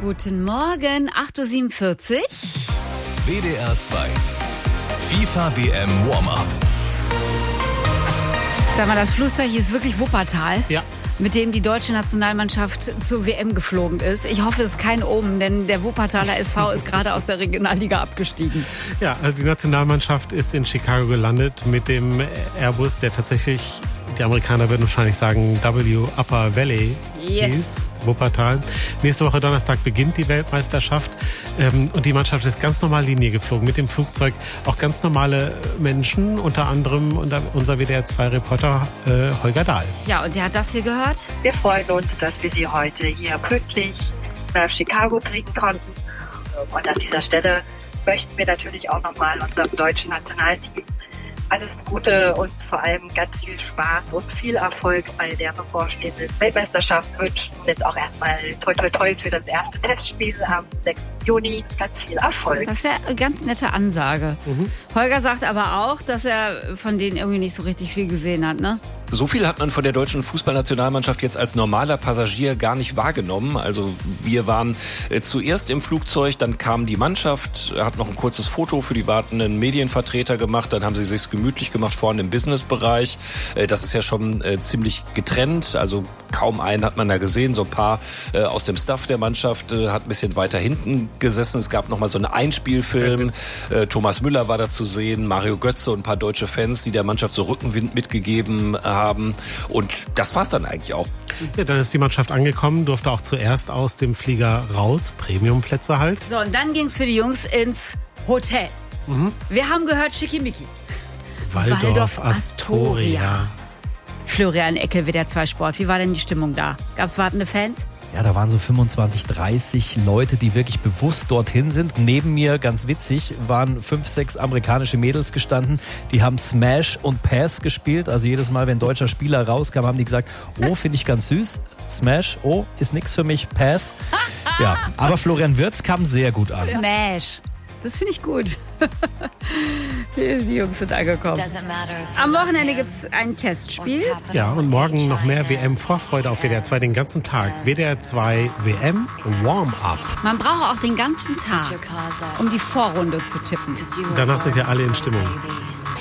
Guten Morgen, 8.47 Uhr. WDR 2. FIFA WM Warm-Up. Sag mal, das Flugzeug ist wirklich Wuppertal. Ja. Mit dem die deutsche Nationalmannschaft zur WM geflogen ist. Ich hoffe, es ist kein Omen, denn der Wuppertaler SV ist gerade aus der Regionalliga abgestiegen. Ja, also die Nationalmannschaft ist in Chicago gelandet mit dem Airbus, der tatsächlich, die Amerikaner würden wahrscheinlich sagen, W Upper Valley hieß, Wuppertal. Nächste Woche Donnerstag beginnt die Weltmeisterschaft und die Mannschaft ist ganz normal Linie geflogen. Mit dem Flugzeug auch ganz normale Menschen, unter anderem unser WDR-2-Reporter Holger Dahl. Ja, und der hat das hier gehört. Wir freuen uns, dass wir Sie heute hier pünktlich nach Chicago kriegen konnten. Und an dieser Stelle möchten wir natürlich auch nochmal unserem deutschen Nationalteam alles Gute und vor allem ganz viel Spaß und viel Erfolg bei der bevorstehenden Weltmeisterschaft wünschen. Jetzt auch erstmal toi toi toi für das erste Testspiel am 6. Juni. Ganz viel Erfolg. Das ist ja eine ganz nette Ansage. Holger sagt aber auch, dass er von denen irgendwie nicht so richtig viel gesehen hat, ne? So viel hat man von der deutschen Fußballnationalmannschaft jetzt als normaler Passagier gar nicht wahrgenommen. Also wir waren zuerst im Flugzeug, dann kam die Mannschaft, hat noch ein kurzes Foto für die wartenden Medienvertreter gemacht, dann haben sie sich's gemütlich gemacht vorne im Businessbereich. Das ist ja schon ziemlich getrennt, also kaum einen hat man da gesehen. So ein paar aus dem Staff der Mannschaft hat ein bisschen weiter hinten gesessen. Es gab noch mal so einen Einspielfilm. Thomas Müller war da zu sehen, Mario Götze und ein paar deutsche Fans, die der Mannschaft so Rückenwind mitgegeben haben. Und das war's dann eigentlich auch. Ja, dann ist die Mannschaft angekommen, durfte auch zuerst aus dem Flieger raus, Premiumplätze halt. So, und dann ging's für die Jungs ins Hotel. Wir haben gehört, Schickimicki. Waldorf Astoria. Florian Eckel, WDR 2 Sport. Wie war denn die Stimmung da? Gab's wartende Fans? Ja, da waren so 25, 30 Leute, die wirklich bewusst dorthin sind. Neben mir, ganz witzig, waren 5, 6 amerikanische Mädels gestanden. Die haben Smash und Pass gespielt. Also jedes Mal, wenn ein deutscher Spieler rauskam, haben die gesagt, oh, finde ich ganz süß. Smash, oh, ist nix für mich. Pass. Ja, aber Florian Wirtz kam sehr gut an. Smash. Das finde ich gut. Die Jungs sind angekommen. Am Wochenende gibt es ein Testspiel. Ja, und morgen noch mehr WM-Vorfreude auf WDR 2 den ganzen Tag. WDR 2 WM Warm-Up. Man braucht auch den ganzen Tag, um die Vorrunde zu tippen. Danach sind wir alle in Stimmung.